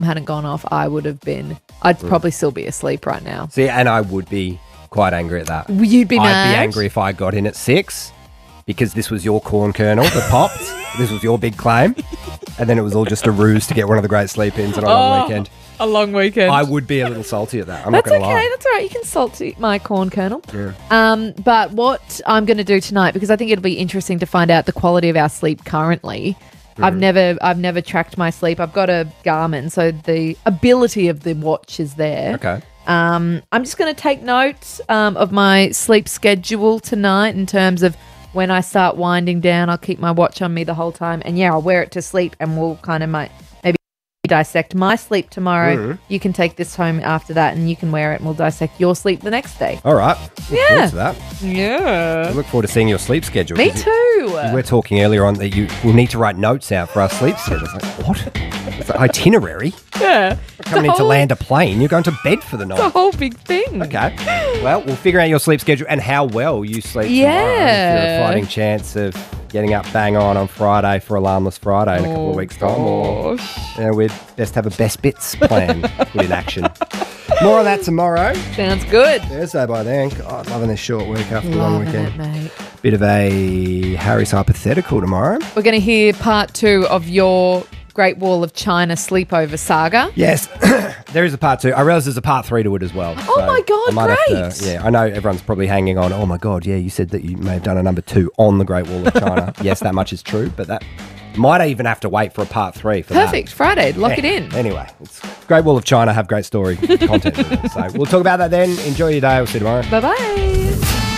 hadn't gone off, I'd probably still be asleep right now. See, and I would be quite angry at that. You'd be mad? I'd be angry if I got in at 6 because this was your corn kernel that popped. This was your big claim. And then it was all just a ruse to get one of the great sleep-ins on a long weekend. A long weekend. I would be a little salty at that. I'm not going to lie. That's okay. That's all right. You can salty my corn kernel. Yeah. But what I'm going to do tonight, because I think it'll be interesting to find out the quality of our sleep currently. I've never tracked my sleep. I've got a Garmin, so the ability of the watch is there. Okay. I'm just going to take notes of my sleep schedule tonight in terms of when I start winding down. I'll keep my watch on me the whole time. And, I'll wear it to sleep and we'll kind of maybe dissect my sleep tomorrow. You can take this home after that and you can wear it and we'll dissect your sleep the next day. All right. Look forward to that. Yeah. I look forward to seeing your sleep schedule. Me too. You were talking earlier on that you will need to write notes out for our sleep schedule. I was like, what? It's an itinerary? Yeah. Coming in to land a plane, you're going to bed for the night. It's a whole big thing. Okay. Well, we'll figure out your sleep schedule and how well you sleep tomorrow. If you're a fighting chance of getting up bang on Friday for Alarmless Friday in a couple of weeks' time. Or we'd best have a best bits plan put in action. More of that tomorrow. Sounds good. Thursday by then. God, loving this short week after the long weekend. It, mate. Bit of a Harry's hypothetical tomorrow. We're going to hear part 2 of your Great Wall of China sleepover saga. Yes, there is a part 2. I realise there's a part 3 to it as well. Oh, my God, great. I know everyone's probably hanging on. Oh, my God, you said that you may have done a number 2 on the Great Wall of China. Yes, that much is true, but that might even have to wait for a part 3 for Perfect. that. Friday, lock it in. Anyway, it's Great Wall of China, have great story content with it. So we'll talk about that then. Enjoy your day. We'll see you tomorrow. Bye-bye.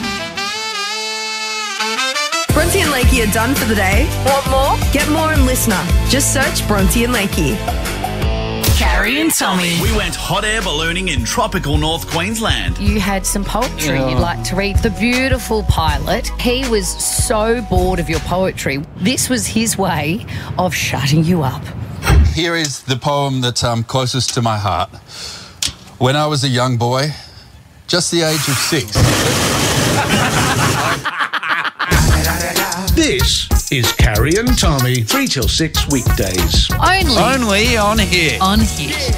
Bronte and Lakey are done for the day. Want more? Get more on Listener. Just search Bronte and Lakey. Carrie and Tommy. We went hot air ballooning in tropical North Queensland. You had some poetry you'd like to read. The beautiful pilot, he was so bored of your poetry. This was his way of shutting you up. Here is the poem that's closest to my heart. When I was a young boy, just the age of 6. This is Carrie and Tommy, 3 till 6 weekdays. Only on Hit. On Hit.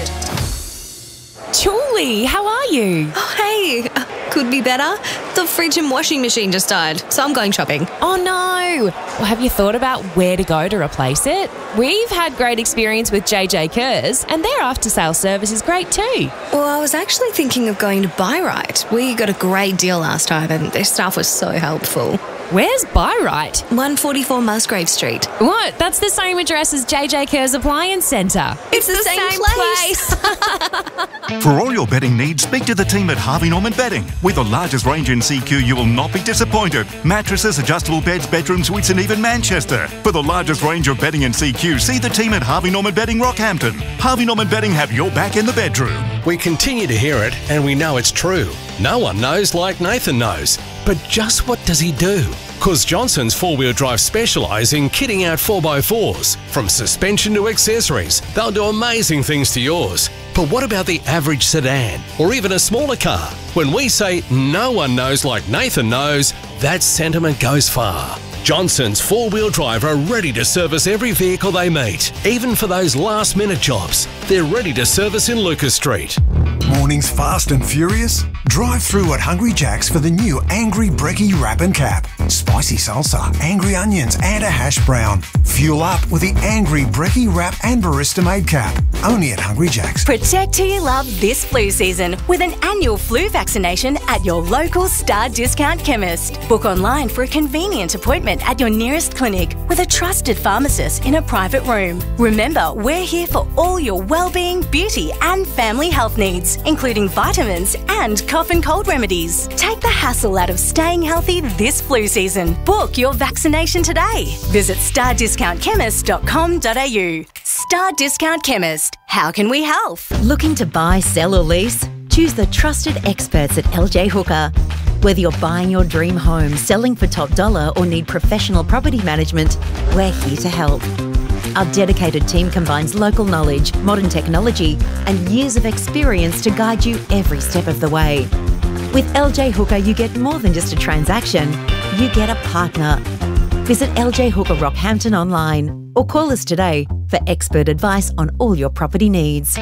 Julie, how are you? Oh, hey. Could be better. The fridge and washing machine just died, so I'm going shopping. Oh, no. Well, have you thought about where to go to replace it? We've had great experience with JJ Kerrs, and their after-sales service is great too. Well, I was actually thinking of going to Buy Right. We got a great deal last time, and their staff was so helpful. Where's Buy Right? 144 Musgrave Street. What? That's the same address as JJ Kerrs Appliance Centre. It's the same place. For all your bedding needs, speak to the team at Harvey Norman Bedding. With the largest range in CQ, you will not be disappointed. Mattresses, adjustable beds, bedroom suites and even Manchester. For the largest range of bedding in CQ, see the team at Harvey Norman Bedding Rockhampton. Harvey Norman Bedding have your back in the bedroom. We continue to hear it, and we know it's true. No one knows like Nathan knows. But just what does he do? Cause Johnson's 4-wheel drive specialise in kitting out 4x4s. From suspension to accessories, they'll do amazing things to yours. But what about the average sedan or even a smaller car? When we say no one knows like Nathan knows, that sentiment goes far. Johnson's 4-wheel drive are ready to service every vehicle they meet, even for those last-minute jobs. They're ready to service in Lucas Street. Mornings fast and furious? Drive through at Hungry Jack's for the new Angry Brekkie Wrap and Cap. Spicy salsa, angry onions and a hash brown. Fuel up with the Angry Brekkie Wrap and Barista Made Cap. Only at Hungry Jack's. Protect who you love this flu season with an annual flu vaccination at your local Star Discount chemist. Book online for a convenient appointment at your nearest clinic with a trusted pharmacist in a private room. Remember, we're here for all your well-being, beauty and family health needs, including vitamins and cough and cold remedies. Take the hassle out of staying healthy this flu season. Book your vaccination today. Visit stardiscountchemist.com.au. Star Discount Chemist. How can we help? Looking to buy, sell or lease? Choose the trusted experts at LJ Hooker. Whether you're buying your dream home, selling for top dollar or need professional property management, we're here to help. Our dedicated team combines local knowledge, modern technology and years of experience to guide you every step of the way. With LJ Hooker, you get more than just a transaction, you get a partner. Visit LJ Hooker Rockhampton online or call us today for expert advice on all your property needs.